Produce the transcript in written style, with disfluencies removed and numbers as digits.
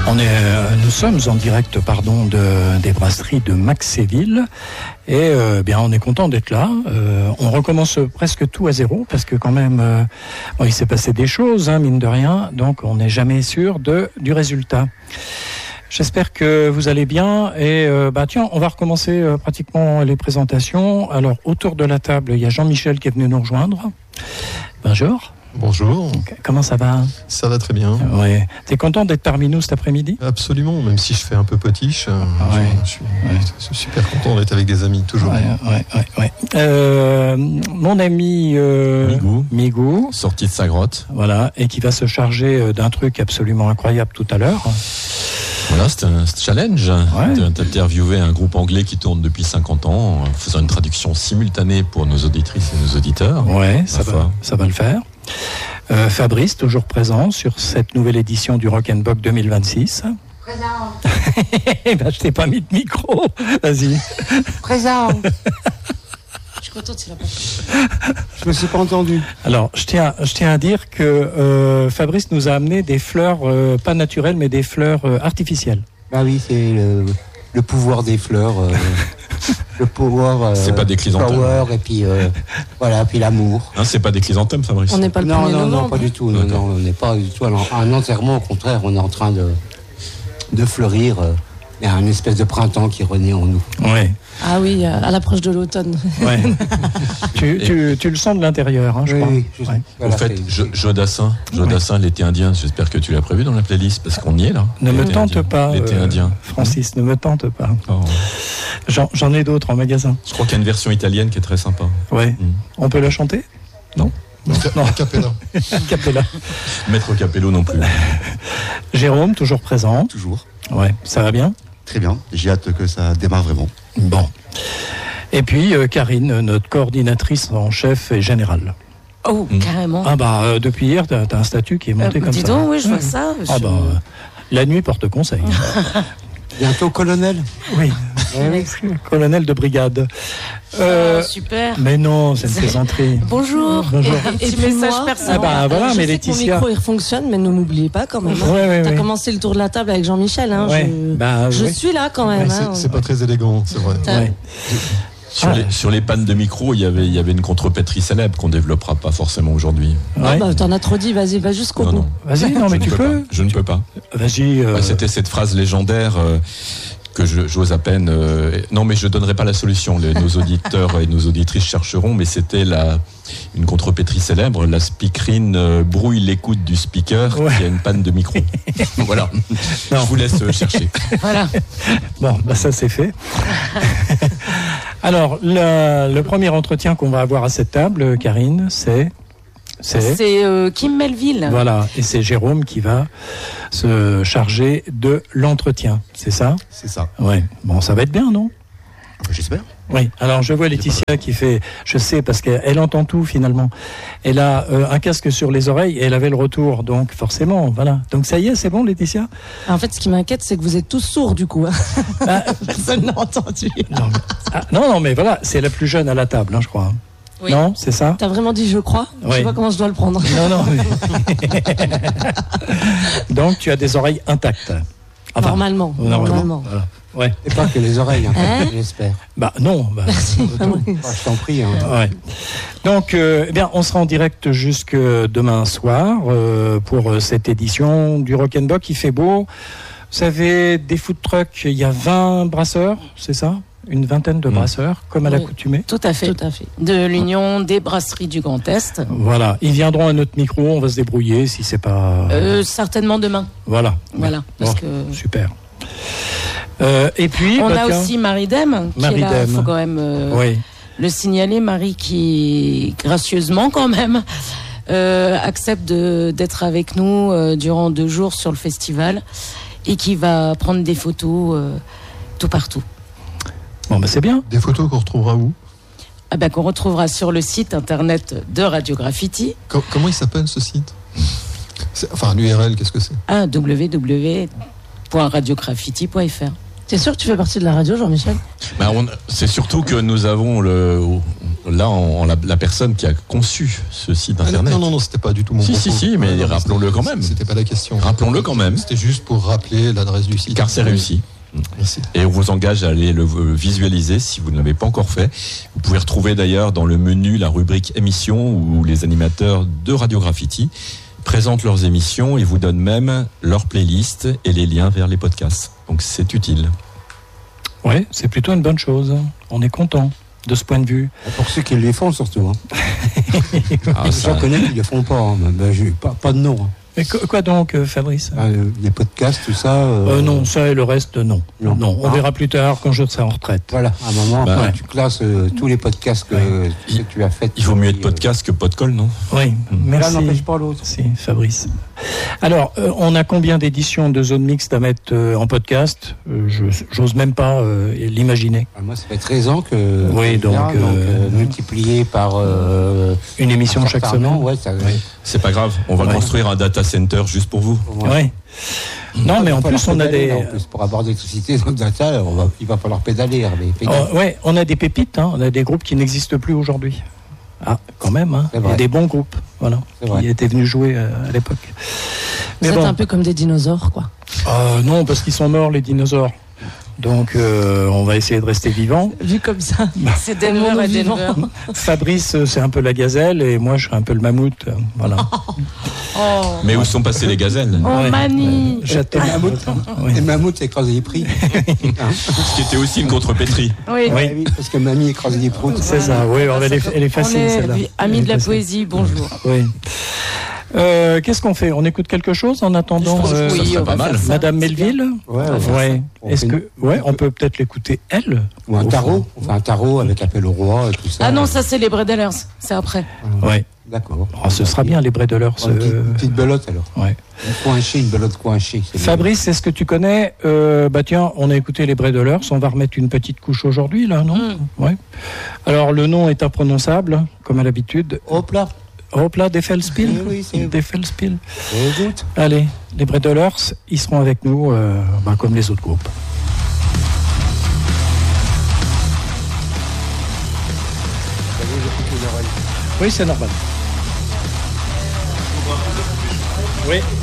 Nous sommes en direct, des brasseries de Maxéville, et on est content d'être là. On recommence presque tout à zéro parce que quand même, il s'est passé des choses, mine de rien, donc on n'est jamais sûr du résultat. J'espère que vous allez bien et on va recommencer pratiquement les présentations. Alors autour de la table, il y a Jean-Michel qui est venu nous rejoindre. Bonjour. Bonjour. Comment ça va ? Ça va très bien. Ouais. T'es content d'être parmi nous cet après-midi ? Absolument, même si je fais un peu potiche, je suis super content d'être avec des amis, toujours. Mon ami Migou, sorti de sa grotte. Voilà, et qui va se charger d'un truc absolument incroyable tout à l'heure. Voilà, c'est un challenge d'interviewer un groupe anglais qui tourne depuis 50 ans, en faisant une traduction simultanée pour nos auditrices et nos auditeurs. Ouais, ça va le faire. Fabrice, toujours présent sur cette nouvelle édition du Rock'n'Bock 2026. Présent. Je t'ai pas mis de micro. Vas-y. Présent. Je suis contente, c'est la porte. Je me suis pas entendu. Alors, je tiens à dire que Fabrice nous a amené des fleurs, pas naturelles, mais des fleurs artificielles. Ah oui, c'est le pouvoir des fleurs. Le pouvoir. C'est pas des chrysanthèmes. Power, et puis puis l'amour. Non, c'est pas des chrysanthèmes, Fabrice. On n'est pas le 1er novembre. Non, pas du tout. Non, on n'est pas du tout à un enterrement. Au contraire, on est en train de fleurir. Il y a une espèce de printemps qui renaît en nous. Ouais. Ah oui, à l'approche de l'automne. Ouais. tu le sens de l'intérieur, je crois. Oui, Au fait, Jodassin, l'été indien, j'espère que tu l'as prévu dans la playlist, parce qu'on y est là. Ne me tente pas, l'été indien. Francis, ne me tente pas. Oh. J'en ai d'autres en magasin. Je crois qu'il y a une version italienne qui est très sympa. Ouais. On peut la chanter ? Non. Capella. Capella. Maître Capello non plus. Jérôme, toujours présent. Toujours. Ouais, ça va bien ? Très bien, j'ai hâte que ça démarre vraiment. Bon. Et puis Karine, notre coordinatrice en chef et générale. Oh, carrément. Ah depuis hier, t'as un statut qui est monté comme ça. Dis donc, oui, je vois ça. La nuit porte conseil. Bientôt colonel. Oui. Colonel de brigade. Super. Mais non, c'est une plaisanterie. Bonjour. Et petit message personnel. Voilà, mais je sais Laetitia. que mon micro il fonctionne, mais ne m'oubliez pas quand même. T'as commencé le tour de la table avec Jean-Michel. Je suis là quand même. C'est pas très élégant, c'est vrai. Sur les pannes de micro, il y avait une contrepétrie célèbre qu'on développera pas forcément aujourd'hui. T'en as trop dit, vas-y, va jusqu'au bout. Vas-y, non, mais tu peux. Je ne peux pas. Vas-y. C'était cette phrase légendaire que j'ose à peine. Non, mais je donnerai pas la solution. Nos auditeurs et nos auditrices chercheront, mais c'était une contrepétrie célèbre. La speakerine brouille l'écoute du speaker qui a une panne de micro. Voilà. Je vous laisse chercher. Voilà. Bon, ça c'est fait. Alors, le premier entretien qu'on va avoir à cette table, Karine, c'est Kim Melville. Voilà, et c'est Jérôme qui va se charger de l'entretien, c'est ça ? C'est ça. Ouais. Bon, ça va être bien, non ? J'espère. Oui, alors je vois Laetitia qui fait, je sais, parce qu'elle entend tout finalement. Elle a un casque sur les oreilles et elle avait le retour, donc forcément, voilà. Donc ça y est, c'est bon Laetitia ? En fait, ce qui m'inquiète, c'est que vous êtes tous sourds du coup. Personne n'a entendu. Non, mais voilà, c'est la plus jeune à la table, je crois. Oui. Non, c'est ça ? T'as vraiment dit je crois ? Oui. Je sais pas comment je dois le prendre. Non. Donc tu as des oreilles intactes. Enfin, Normalement. Voilà. Ouais. Et pas que les oreilles, j'espère. Non. Merci. Je t'en prie. Ouais. Donc, on sera en direct jusque demain soir pour cette édition du Rock'n'Bock. Il fait beau. Vous savez, des food trucks, il y a 20 brasseurs, c'est ça ? Une vingtaine de brasseurs, comme à l'accoutumée. Tout à fait. De l'Union des brasseries du Grand Est. Voilà. Ils viendront à notre micro, on va se débrouiller si c'est pas... certainement demain. Voilà. Parce que... Super. Et puis... On a aussi Marie-Dème, qui est là. Il faut quand même le signaler. Marie qui, gracieusement quand même, accepte d'être avec nous durant 2 jours sur le festival et qui va prendre des photos tout partout. Bon, c'est bien. Des photos qu'on retrouvera où ? Qu'on retrouvera sur le site internet de Radio Graffiti. Comment il s'appelle ce site ? L'URL, qu'est-ce que c'est ? www.radiograffiti.fr. T'es sûr que tu fais partie de la radio, Jean-Michel ? C'est surtout que nous avons là, la personne qui a conçu ce site internet. Non, c'était pas du tout mon propos. Si, mais rappelons-le quand même. C'était pas la question. Rappelons-le quand même. C'était juste pour rappeler l'adresse du site. Car c'est réussi. Merci. Et on vous engage à aller le visualiser si vous ne l'avez pas encore fait. Vous pouvez retrouver d'ailleurs dans le menu la rubrique émissions où les animateurs de Radio Graffiti présentent leurs émissions et vous donnent même leur playlist et les liens vers les podcasts. Donc c'est utile. Ouais, c'est plutôt une bonne chose. On est content de ce point de vue. Pour ceux qui les font surtout. Ça... Je connais qui ne le font pas. J'ai pas de nom. Mais quoi donc, Fabrice? Les podcasts, tout ça. Non, ça et le reste, non. Non, on verra plus tard quand je serai en retraite. Voilà, à un moment, après, tu classes tous les podcasts que tu as fait. Il vaut mieux être podcast que podcast, non? Oui, merci. Là, n'empêche pas l'autre. Si, Fabrice. Alors, on a combien d'éditions de Zone Mixte à mettre en podcast? J'ose même pas l'imaginer. Moi, ça fait 13 ans que. Oui, donc multiplié par. Une émission chaque semaine. Ouais, c'est pas grave, on va construire un data center juste pour vous. Oui. Non, mais en plus, on a des. En plus, pour avoir d'électricité dans le data, il va falloir pédaler. Oui, on a des pépites, on a des groupes qui n'existent plus aujourd'hui. Ah, quand même, il y a des bons groupes, voilà, qui étaient venus jouer à l'époque. Vous êtes un peu comme des dinosaures, quoi. Non, parce qu'ils sont morts, les dinosaures. Donc, on va essayer de rester vivants. Vu comme ça, c'est Denver et Denver. Fabrice, c'est un peu la gazelle et moi, je serai un peu le mammouth. Voilà. Mais où sont passées les gazelles? Manie. Château mammouth. Les mammouths écrasent les prix. Ce qui était aussi une contrepétrie. Oui, parce que mamie écrase les proutes. C'est ça, oui, elle est facile, celle-là. Amis de la poésie, bonjour. Oui. Qu'est-ce qu'on fait? On écoute quelque chose en attendant ça serait pas mal. Madame Melville? Ouais. Est-ce que on peut peut-être l'écouter elle? Ou un tarot. On fait un tarot avec appel au roi et tout ça. Ah non, ça c'est les Bredellers, c'est après. Ouais. D'accord. Ce sera bien les Bredellers. Une petite belote alors. Ouais. Une belote coinchée. Fabrice, est-ce que tu connais tiens, on a écouté les Bredellers, on va remettre une petite couche aujourd'hui là, non? Ouais. Alors le nom est imprononçable, comme à l'habitude. Hop là, des Felspiel. Oui, c'est des Felspiel. Allez, les Bredellers, ils seront avec nous comme les autres groupes. Oui, c'est normal. Oui.